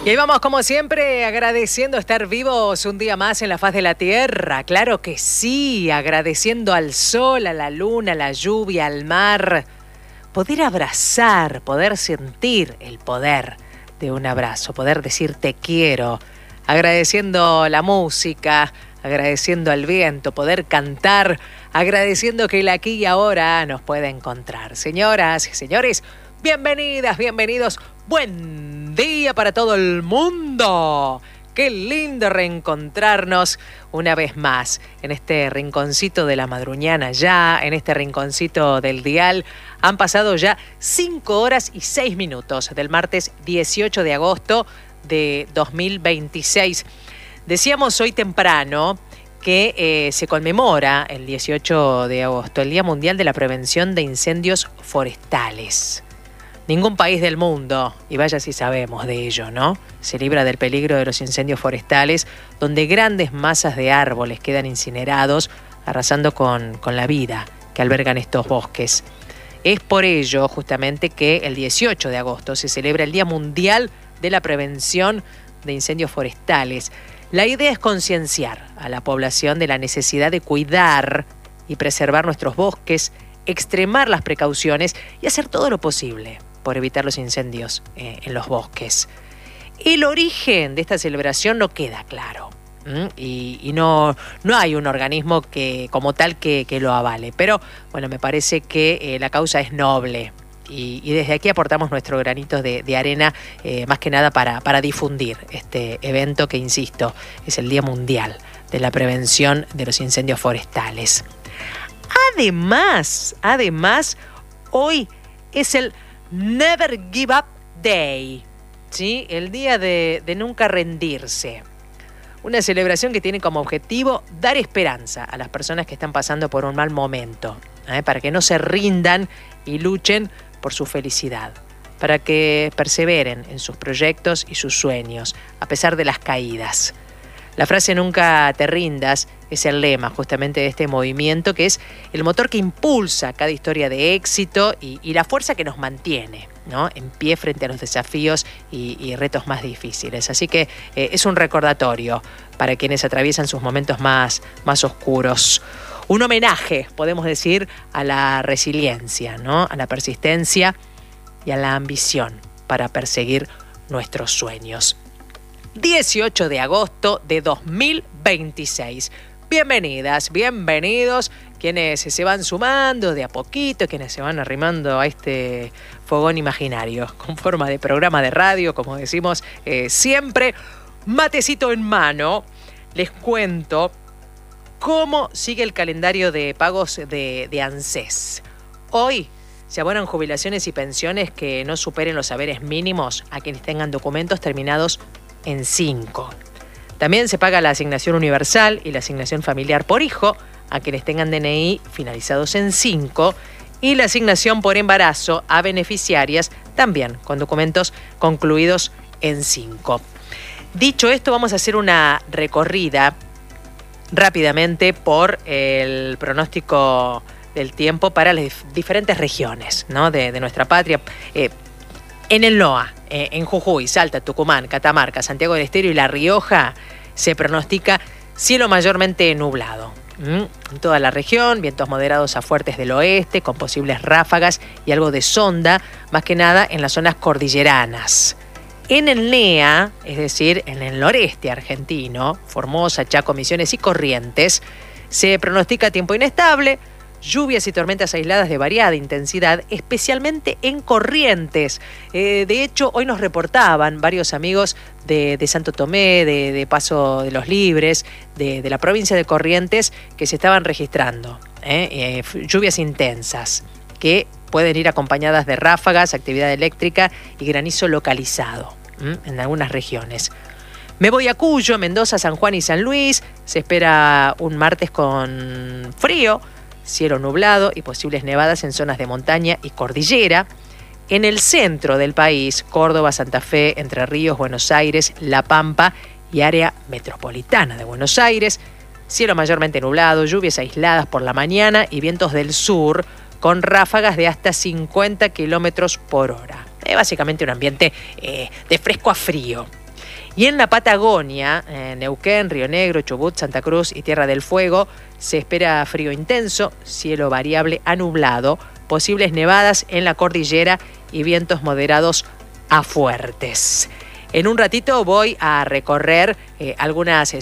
Y ahí vamos, como siempre, agradeciendo estar vivos un día más en la faz de la tierra. Claro que sí, agradeciendo al sol, a la luna, a la lluvia, al mar. Poder abrazar, poder sentir el poder de un abrazo, poder decir te quiero. Agradeciendo la música, agradeciendo al viento, poder cantar, agradeciendo que el aquí y ahora nos puede encontrar. Señoras y señores, bienvenidas, bienvenidos. Buen día para todo el mundo. Qué lindo reencontrarnos una vez más en este rinconcito de la madruñana ya, en este rinconcito del dial. Han pasado ya 5 horas y 6 minutos del martes 18 de agosto de 2026. Decíamos hoy temprano que se conmemora el 18 de agosto, el Día Mundial de la Prevención de Incendios Forestales. Ningún país del mundo, y vaya si sabemos de ello, ¿no?, se libra del peligro de los incendios forestales, donde grandes masas de árboles quedan incinerados, arrasando con la vida que albergan estos bosques. Es por ello, justamente, que el 18 de agosto se celebra el Día Mundial de la Prevención de Incendios Forestales. La idea es concienciar a la población de la necesidad de cuidar y preservar nuestros bosques, extremar las precauciones y hacer todo lo posible por evitar los incendios en los bosques. El origen de esta celebración no queda claro, y no hay un organismo que como tal que lo avale, pero bueno, me parece que la causa es noble y desde aquí aportamos nuestro granito de arena, más que nada para difundir este evento que, insisto, es el Día Mundial de la Prevención de los Incendios Forestales. Además, hoy es el Never Give Up Day, ¿sí? El día de nunca rendirse. Una celebración que tiene como objetivo dar esperanza a las personas que están pasando por un mal momento, para que no se rindan y luchen por su felicidad, para que perseveren en sus proyectos y sus sueños, a pesar de las caídas. La frase "nunca te rindas" es el lema justamente de este movimiento, que es el motor que impulsa cada historia de éxito y la fuerza que nos mantiene, ¿no?, en pie frente a los desafíos y retos más difíciles. Así que es un recordatorio para quienes atraviesan sus momentos más oscuros. Un homenaje, podemos decir, a la resiliencia, ¿no?, a la persistencia y a la ambición para perseguir nuestros sueños. 18 de agosto de 2026. Bienvenidas, bienvenidos quienes se van sumando de a poquito, quienes se van arrimando a este fogón imaginario con forma de programa de radio, como decimos siempre. Matecito en mano, les cuento cómo sigue el calendario de pagos de ANSES. Hoy se abonan jubilaciones y pensiones que no superen los haberes mínimos a quienes tengan documentos terminados en 5. También se paga la asignación universal y la asignación familiar por hijo a quienes tengan DNI finalizados en 5 y la asignación por embarazo a beneficiarias también con documentos concluidos en 5. Dicho esto, vamos a hacer una recorrida rápidamente por el pronóstico del tiempo para las diferentes regiones, ¿no?, de nuestra patria. En el NOA, en Jujuy, Salta, Tucumán, Catamarca, Santiago del Estero y La Rioja, se pronostica cielo mayormente nublado. En toda la región, vientos moderados a fuertes del oeste, con posibles ráfagas y algo de sonda, más que nada en las zonas cordilleranas. En el NEA, es decir, en el noreste argentino, Formosa, Chaco, Misiones y Corrientes, se pronostica tiempo inestable, lluvias y tormentas aisladas de variada intensidad, especialmente en Corrientes. De hecho, hoy nos reportaban varios amigos de Santo Tomé, de Paso de los Libres, de la provincia de Corrientes, que se estaban registrando lluvias intensas, que pueden ir acompañadas de ráfagas, actividad eléctrica y granizo localizado en algunas regiones. Me voy a Cuyo, Mendoza, San Juan y San Luis. Se espera un martes con frío, cielo nublado y posibles nevadas en zonas de montaña y cordillera. En el centro del país, Córdoba, Santa Fe, Entre Ríos, Buenos Aires, La Pampa y área metropolitana de Buenos Aires, cielo mayormente nublado, lluvias aisladas por la mañana y vientos del sur con ráfagas de hasta 50 kilómetros por hora. Básicamente un ambiente de fresco a frío. Y en la Patagonia, Neuquén, Río Negro, Chubut, Santa Cruz y Tierra del Fuego, se espera frío intenso, cielo variable a nublado, posibles nevadas en la cordillera y vientos moderados a fuertes. En un ratito voy a recorrer algunas